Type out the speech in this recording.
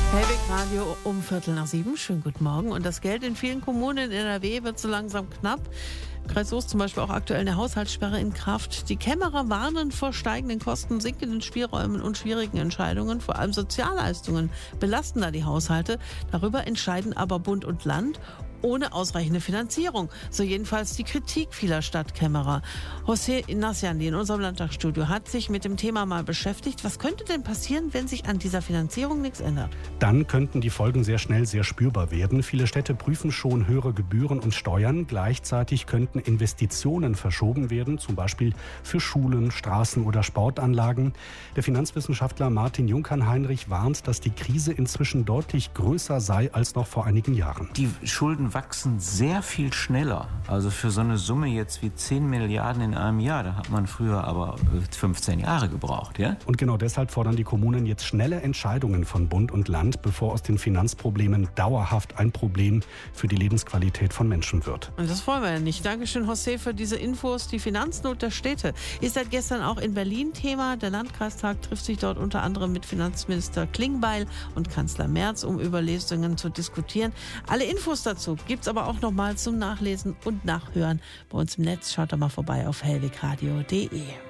Hellwig Radio um 6:15. Schönen guten Morgen. Und das Geld in vielen Kommunen in NRW wird so langsam knapp. Im Kreis Soest zum Beispiel auch aktuell eine Haushaltssperre in Kraft. Die Kämmerer warnen vor steigenden Kosten, sinkenden Spielräumen und schwierigen Entscheidungen. Vor allem Sozialleistungen belasten da die Haushalte. Darüber entscheiden aber Bund und Land ohne ausreichende Finanzierung. So jedenfalls die Kritik vieler Stadtkämmerer. José Inaciandi in unserem Landtagsstudio hat sich mit dem Thema mal beschäftigt. Was könnte denn passieren, wenn sich an dieser Finanzierung nichts ändert? Dann könnten die Folgen sehr schnell sehr spürbar werden. Viele Städte prüfen schon höhere Gebühren und Steuern. Gleichzeitig könnten Investitionen verschoben werden, zum Beispiel für Schulen, Straßen oder Sportanlagen. Der Finanzwissenschaftler Martin Junkern-Heinrich warnt, dass die Krise inzwischen deutlich größer sei als noch vor einigen Jahren. Die Schulden wachsen sehr viel schneller. Also für so eine Summe jetzt wie 10 Milliarden in einem Jahr, da hat man früher aber 15 Jahre gebraucht, ja? Und genau deshalb fordern die Kommunen jetzt schnelle Entscheidungen von Bund und Land, bevor aus den Finanzproblemen dauerhaft ein Problem für die Lebensqualität von Menschen wird. Und das wollen wir ja nicht. Dankeschön, José, für diese Infos. Die Finanznot der Städte ist seit gestern auch in Berlin Thema. Der Landkreistag trifft sich dort unter anderem mit Finanzminister Klingbeil und Kanzler Merz, um über Lösungen zu diskutieren. Alle Infos dazu gibt's aber auch nochmal zum Nachlesen und Nachhören bei uns im Netz. Schaut da mal vorbei auf hellwegradio.de.